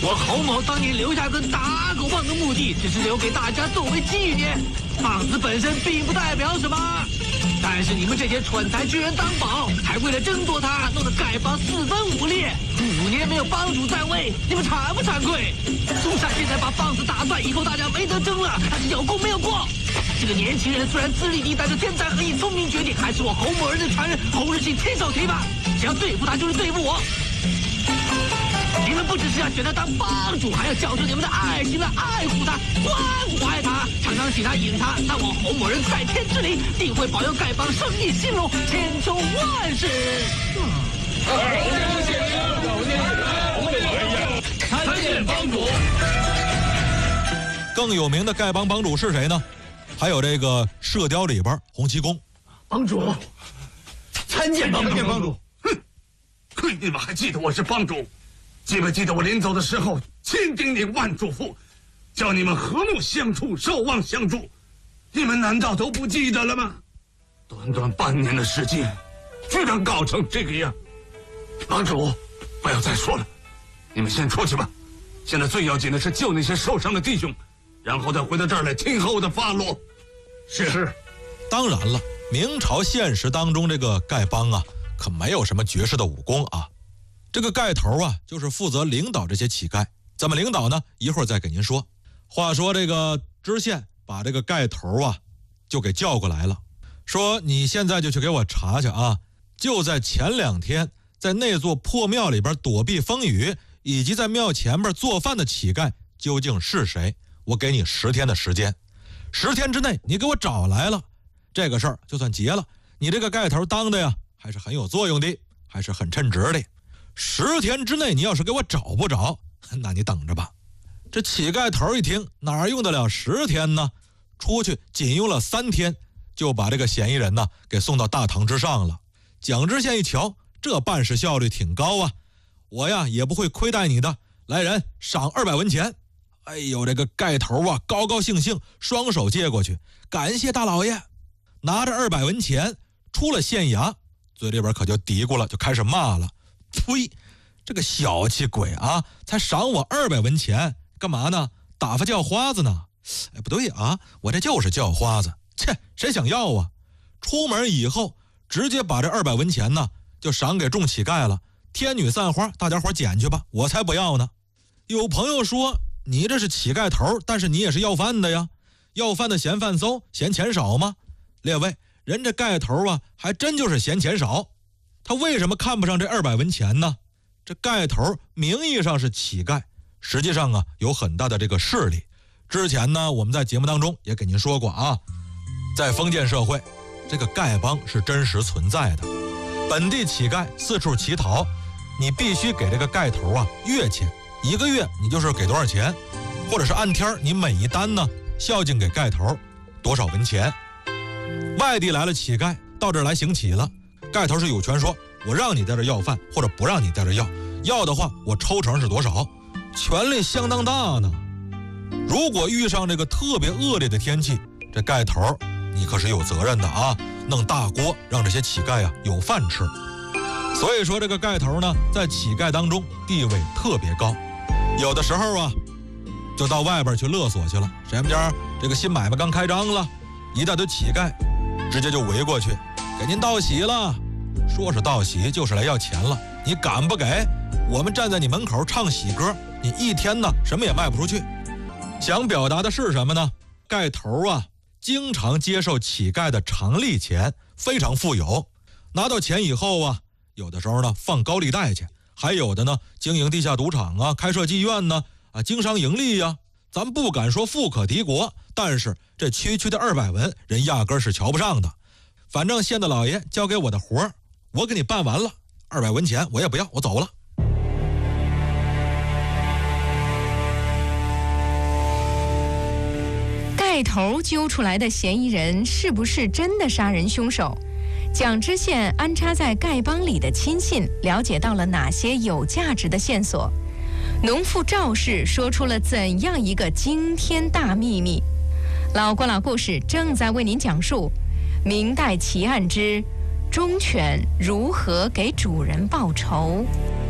我侯某当年留下根打狗棒的目的，只是留给大家作为纪念。棒子本身并不代表什么，但是你们这些蠢材居然当宝，还为了争夺它，弄得丐帮4分5裂。5年没有帮主在位，你们惭不惭愧？苏珊现在把棒子打断以后，大家没得争了，他是有功没有过。这个年轻人虽然资历低，但是天才横溢，聪明绝顶，还是我侯某人的传人侯日信亲手提拔。只要对付他，就是对付我。你们不只是要选他当帮主，还要较出你们的爱心来爱护他、关怀他，常常请他引他。那我侯某人在天之灵，定会保佑丐帮生意兴隆，千秋万世。参见帮主。 更有名的丐帮帮主是谁呢？还有这个《射雕》里边洪七公。 帮主，参见帮主。 哼，亏你们还记得我是帮主。记不记得我临走的时候千叮咛万嘱咐，叫你们和睦相处，守望相助？你们难道都不记得了吗？短短半年的时间，居然搞成这个样！帮主，不要再说了，你们先出去吧。现在最要紧的是救那些受伤的弟兄，然后再回到这儿来听候我的发落。 是。当然了，明朝现实当中这个丐帮啊，可没有什么绝世的武功啊。这个丐头啊，就是负责领导这些乞丐。怎么领导呢？一会儿再给您说。话说这个知县把这个丐头啊，就给叫过来了，说你现在就去给我查查啊，就在前2天，在那座破庙里边躲避风雨，以及在庙前面做饭的乞丐究竟是谁？我给你10天的时间，10天之内你给我找来了，这个事儿就算结了。你这个丐头当的呀，还是很有作用的，还是很称职的。10天之内你要是给我找不着，那你等着吧。这乞丐头一听，哪用得了10天呢？出去仅用了3天，就把这个嫌疑人呢给送到大堂之上了。蒋知县一瞧，这办事效率挺高啊，我呀也不会亏待你的，来人，赏200文钱。哎呦，这个丐头啊高高兴兴，双手接过去，感谢大老爷。拿着200文钱出了县衙，嘴里边可就嘀咕了，就开始骂了。呸！这个小气鬼啊，才赏我200文钱，干嘛呢？打发叫花子呢？哎，不对啊，我这就是叫花子。切，谁想要啊？出门以后，直接把这200文钱呢，就赏给众乞丐了。天女散花，大家伙捡去吧，我才不要呢。有朋友说，你这是乞丐头，但是你也是要饭的呀。要饭的嫌饭馊，嫌钱少吗？列位，人这丐头啊，还真就是嫌钱少。他为什么看不上这200文钱呢？这丐头名义上是乞丐，实际上啊有很大的这个势力。之前呢我们在节目当中也给您说过啊，在封建社会，这个丐帮是真实存在的。本地乞丐四处乞讨，你必须给这个丐头啊月钱，1个月你就是给多少钱，或者是按天你每一单呢孝敬给丐头多少文钱。外地来了乞丐到这儿来行乞了，丐头是有权说，我让你在这要饭，或者不让你在这要的话，我抽成是多少，权力相当大呢。如果遇上这个特别恶劣的天气，这丐头你可是有责任的啊，弄大锅让这些乞丐啊有饭吃。所以说这个丐头呢，在乞丐当中地位特别高，有的时候啊，就到外边去勒索去了。谁们家这个新买卖刚开张了，一大堆乞丐直接就围过去，给您道喜了。说是道喜，就是来要钱了。你敢不给？我们站在你门口唱喜歌，你一天呢什么也卖不出去。想表达的是什么呢？丐头啊，经常接受乞丐的常例钱，非常富有。拿到钱以后啊，有的时候呢放高利贷去，还有的呢经营地下赌场啊，开设妓院呢，经商盈利呀。咱不敢说富可敌国，但是这区区的200文，人压根是瞧不上的。反正县的老爷交给我的活儿，我给你办完了，200文钱我也不要，我走了。 带头揪出来的嫌疑人是不是真的杀人凶手？蒋知县安插在丐帮里的亲信了解到了哪些有价值的线索？农妇赵氏说出了怎样一个惊天大秘密？老郭老故事正在为您讲述明代奇案之忠犬如何给主人报仇。